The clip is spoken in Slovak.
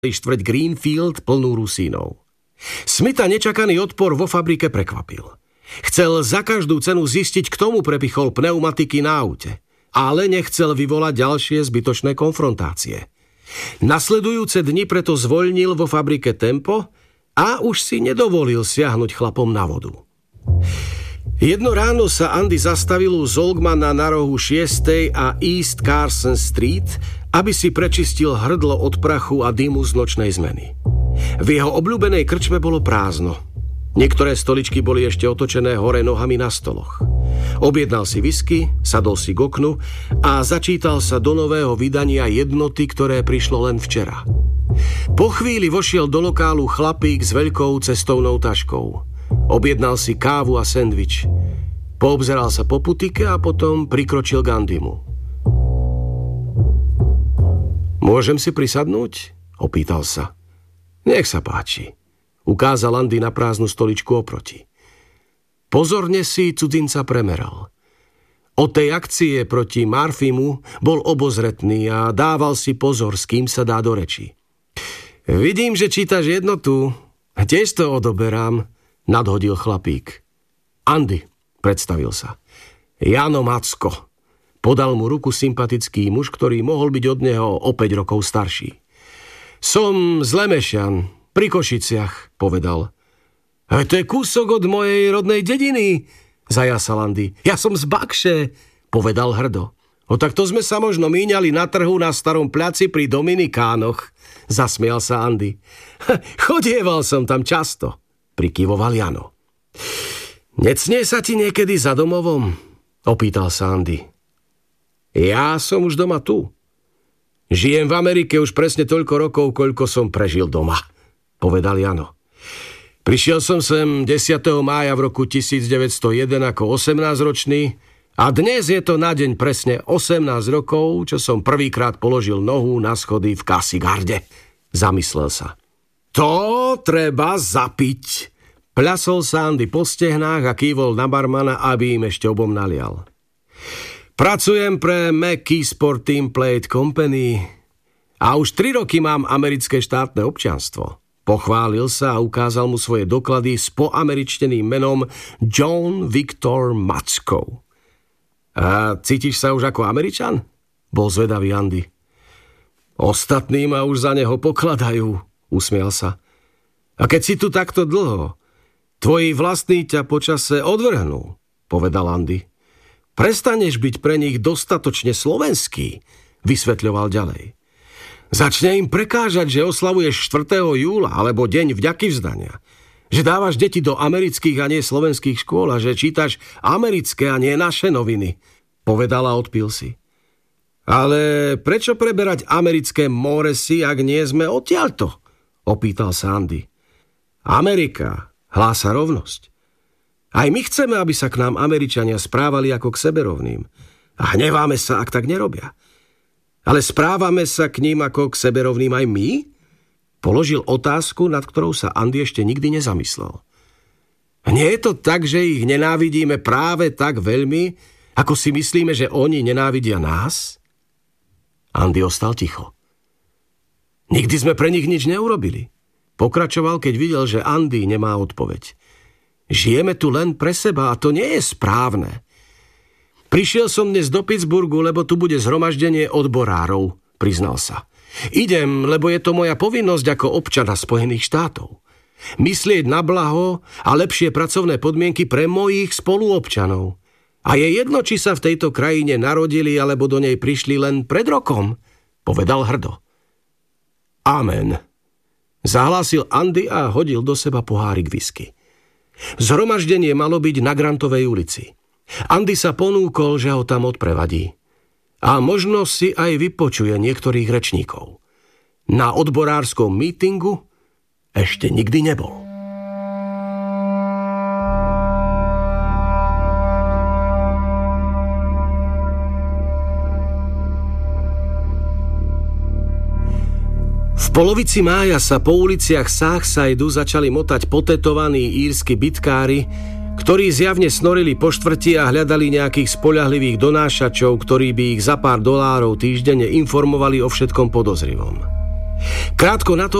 štvrť Greenfield plnú Rusínov. Smitha nečakaný odpor vo fabrike prekvapil. Chcel za každú cenu zistiť, kto mu prepichol pneumatiky na aute, ale nechcel vyvolať ďalšie zbytočné konfrontácie. Nasledujúce dni preto zvoľnil vo fabrike tempo a už si nedovolil siahnuť chlapom na vodu. Jedno ráno sa Andy zastavil u Zolgmana na rohu 6. a East Carson Street, aby si prečistil hrdlo od prachu a dymu z nočnej zmeny. V jeho obľúbenej krčme bolo prázdno. Niektoré stoličky boli ešte otočené hore nohami na stoloch. Objednal si whisky, sadol si k oknu a začítal sa do nového vydania Jednoty, ktoré prišlo len včera. Po chvíli vošiel do lokálu chlapík s veľkou cestovnou taškou. Objednal si kávu a sendvič. Poobzeral sa po putike a potom prikročil k Andymu. Môžem si prisadnúť? Opýtal sa. Nech sa páči. Ukázal Andy na prázdnu stoličku oproti. Pozorne si cudzinca premeral. Od tej akcie proti Murphymu bol obozretný a dával si pozor, s kým sa dá do reči. Vidím, že čítaš Jednotu. Tiež to odoberám, nadhodil chlapík. Andy, predstavil sa. Jano Macko. Podal mu ruku sympatický muž, ktorý mohol byť od neho o 5 rokov starší. Som z Lemešan, pri Košiciach, povedal. To je kúsok od mojej rodnej dediny, zajasal Andy. Ja som z Bakše, povedal hrdo. Tak to sme sa možno míňali na trhu na starom placi pri Dominikánoch, zasmial sa Andy. Chodieval som tam často, prikyvoval Jano. Necnie sa ti niekedy za domovom? Opýtal sa Andy. Ja som už doma tu. Žijem v Amerike už presne toľko rokov, koľko som prežil doma, povedal Jano. Prišiel som sem 10. mája v roku 1901 ako 18-ročný a dnes je to na deň presne 18 rokov, čo som prvýkrát položil nohu na schody v Kasigarde. Zamyslel sa. To treba zapiť. Pľasol sa Andy po stehnách a kývol na barmana, aby im ešte obom nalial. Pracujem pre Mackey Sport Team Plate Company a už 3 roky mám americké štátne občianstvo. Pochválil sa a ukázal mu svoje doklady s poameričteným menom John Victor Macko. A cítiš sa už ako Američan? Bol zvedavý Andy. Ostatní ma už za neho pokladajú, usmiel sa. A keď si tu takto dlho, tvoji vlastní ťa počase odvrhnú, povedal Andy. Prestaneš byť pre nich dostatočne slovenský, vysvetľoval ďalej. Začne im prekážať, že oslavuješ 4. júla alebo deň vďaky vzdania. Že dávaš deti do amerických a nie slovenských škôl a že čítaš americké a nie naše noviny, povedala a odpil si. Ale prečo preberať americké moresy, ak nie sme odtiaľto? Opýtal sa Andy. Amerika hlása rovnosť. Aj my chceme, aby sa k nám Američania správali ako k seberovným. A hneváme sa, ak tak nerobia. Ale správame sa k ním ako k seberovným aj my? Položil otázku, nad ktorou sa Andy ešte nikdy nezamyslel. Nie je to tak, že ich nenávidíme práve tak veľmi, ako si myslíme, že oni nenávidia nás? Andy ostal ticho. Nikdy sme pre nich nič neurobili. Pokračoval, keď videl, že Andy nemá odpoveď. Žijeme tu len pre seba a to nie je správne. Prišiel som dnes do Pittsburghu, lebo tu bude zhromaždenie odborárov, priznal sa. Idem, lebo je to moja povinnosť ako občana Spojených štátov. Myslieť na blaho a lepšie pracovné podmienky pre mojich spoluobčanov. A je jedno, či sa v tejto krajine narodili, alebo do nej prišli len pred rokom, povedal hrdo. Amen. Zahlásil Andy a hodil do seba pohárik whisky. Zhromaždenie malo byť na Grantovej ulici. Andy sa ponúkol, že ho tam odprevadí. A možno si aj vypočuje niektorých rečníkov. Na odborárskom mítingu ešte nikdy nebol. V polovici mája sa po uliciach Southsideu začali motať potetovaní írsky bitkári, ktorí zjavne snorili po štvrti a hľadali nejakých spoľahlivých donášačov, ktorí by ich za pár dolárov týždenne informovali o všetkom podozrivom. Krátko na to